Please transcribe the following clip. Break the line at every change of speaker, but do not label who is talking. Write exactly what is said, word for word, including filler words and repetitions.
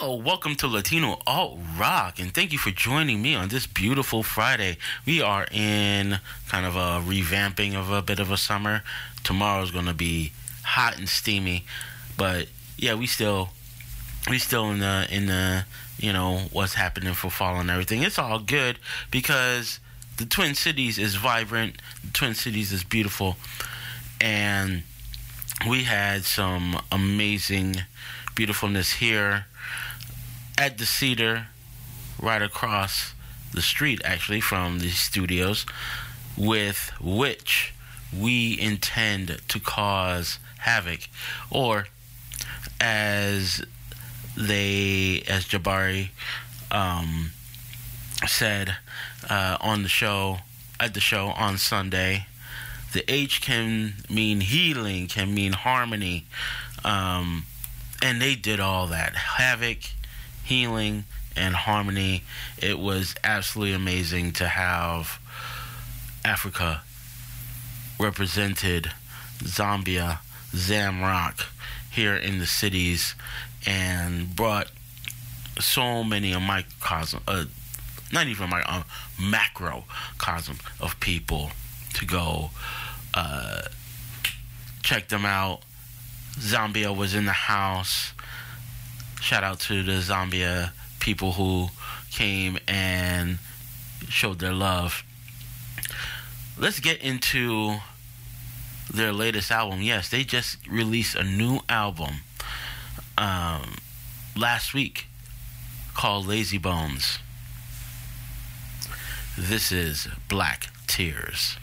Yo, welcome to Latino Alt Rock, and thank you for joining me on this beautiful Friday. We are in kind of a revamping of a bit of a summer. Tomorrow's going to be hot and steamy, but yeah, we still we still in the in the you know what's happening for fall and everything. It's all good because the Twin Cities is vibrant. The Twin Cities is beautiful, and we had some amazing beautifulness here at the Cedar, right across the street, actually, from the studios, with which we intend to cause havoc, or as they, as Jabari um, said uh, on the show, at the show on Sunday, the H can mean healing, can mean harmony, um, and they did all that. Havoc, healing, and harmony. It was absolutely amazing to have Africa represented, Zambia, Zamrock, here in the cities, and brought so many a microcosm, uh, not even a uh, macrocosm of people to go uh, check them out. Zambia was in the house. Shout out to the Zambia people who came and showed their love. Let's get into their latest album. Yes, they just released a new album um, last week called Lazy Bones. This is Black Tears.